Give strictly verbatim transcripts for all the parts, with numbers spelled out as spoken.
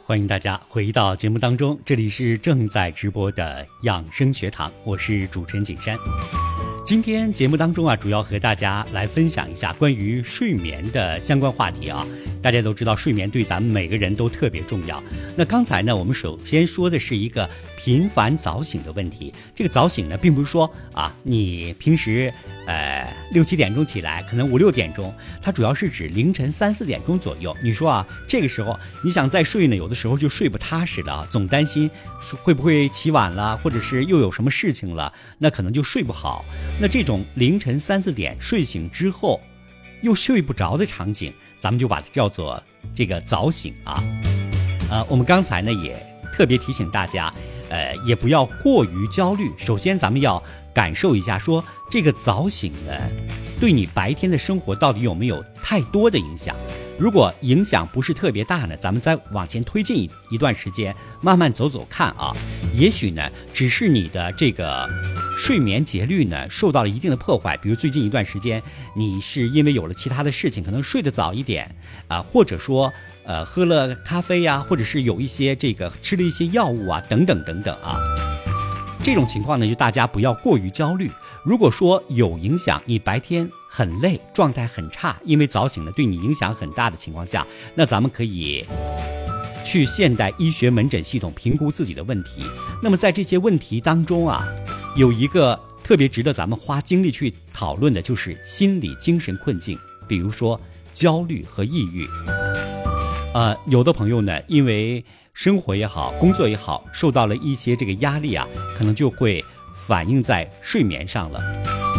欢迎大家回到节目当中，这里是正在直播的养生学堂，我是主持人景山。今天节目当中啊，主要和大家来分享一下关于睡眠的相关话题啊。大家都知道睡眠对咱们每个人都特别重要。那刚才呢，我们首先说的是一个频繁早醒的问题。这个早醒呢，并不是说啊，你平时呃六七点钟起来，可能五六点钟，它主要是指凌晨三四点钟左右。你说啊，这个时候你想再睡呢，有的时候就睡不踏实了啊，总担心会不会起晚了，或者是又有什么事情了，那可能就睡不好。那这种凌晨三四点睡醒之后又睡不着的场景，咱们就把它叫做这个早醒啊。呃，我们刚才呢也特别提醒大家，呃，也不要过于焦虑。首先，咱们要感受一下说，说这个早醒呢，对你白天的生活到底有没有太多的影响？如果影响不是特别大呢，咱们再往前推进一一段时间，慢慢走走看啊。也许呢，只是你的这个睡眠节律呢受到了一定的破坏，比如最近一段时间，你是因为有了其他的事情，可能睡得早一点啊，或者说呃喝了咖啡呀、啊，或者是有一些这个吃了一些药物啊，等等等等啊。这种情况呢，就大家不要过于焦虑。如果说有影响，你白天很累，状态很差，因为早醒呢对你影响很大的情况下，那咱们可以去现代医学门诊系统评估自己的问题。那么在这些问题当中啊，有一个特别值得咱们花精力去讨论的，就是心理精神困境，比如说焦虑和抑郁。呃，有的朋友呢，因为生活也好，工作也好，受到了一些这个压力啊，可能就会反映在睡眠上了。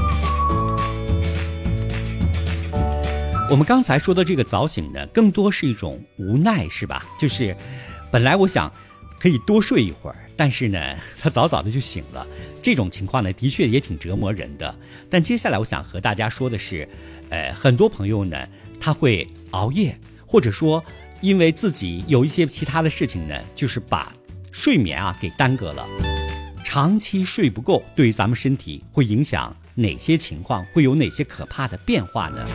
我们刚才说的这个早醒呢，更多是一种无奈，是吧？就是本来我想可以多睡一会儿，但是呢，他早早的就醒了。这种情况呢，的确也挺折磨人的。但接下来我想和大家说的是，呃，很多朋友呢，他会熬夜，或者说因为自己有一些其他的事情呢，就是把睡眠啊给耽搁了。长期睡不够，对于咱们身体会影响哪些情况？会有哪些可怕的变化呢？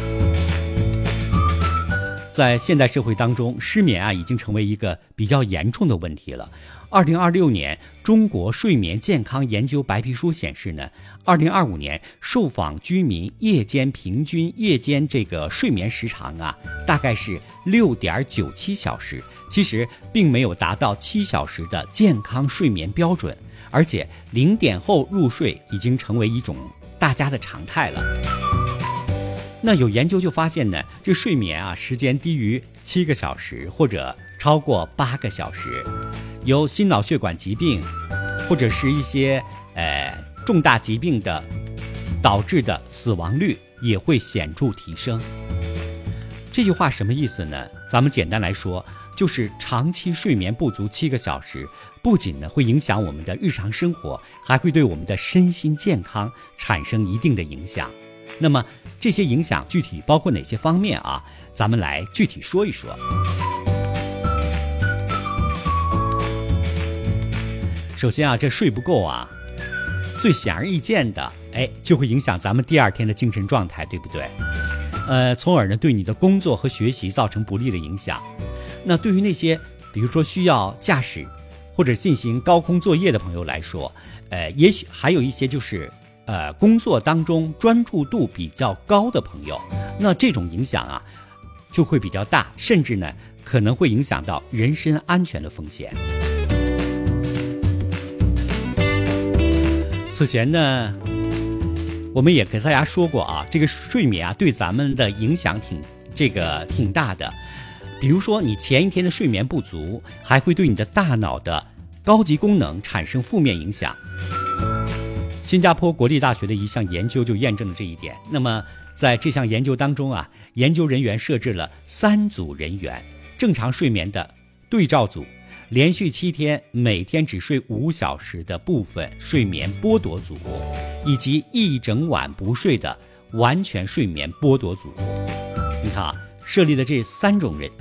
在现代社会当中，失眠啊已经成为一个比较严重的问题了。二零二六年中国睡眠健康研究白皮书显示呢，二零二五年受访居民夜间平均夜间这个睡眠时长啊，大概是六点九七小时，其实并没有达到七小时的健康睡眠标准，而且零点后入睡已经成为一种大家的常态了。那有研究就发现呢，这睡眠啊时间低于七个小时或者超过八个小时，由心脑血管疾病或者是一些呃重大疾病的导致的死亡率也会显著提升。这句话什么意思呢？咱们简单来说，就是长期睡眠不足七个小时，不仅呢会影响我们的日常生活，还会对我们的身心健康产生一定的影响。那么这些影响具体包括哪些方面啊？咱们来具体说一说。首先啊，这睡不够啊，最显而易见的，哎，就会影响咱们第二天的精神状态，对不对？呃，从而呢对你的工作和学习造成不利的影响。那对于那些比如说需要驾驶或者进行高空作业的朋友来说，呃，也许还有一些就是呃，工作当中专注度比较高的朋友，那这种影响啊就会比较大，甚至呢可能会影响到人身安全的风险。此前呢，我们也给大家说过啊，这个睡眠啊对咱们的影响挺这个挺大的。比如说你前一天的睡眠不足，还会对你的大脑的高级功能产生负面影响。新加坡国立大学的一项研究就验证了这一点。那么在这项研究当中啊，研究人员设置了三组人员，正常睡眠的对照组，连续七天每天只睡五小时的部分睡眠剥夺组，以及一整晚不睡的完全睡眠剥夺组。你看啊，设立的这三种人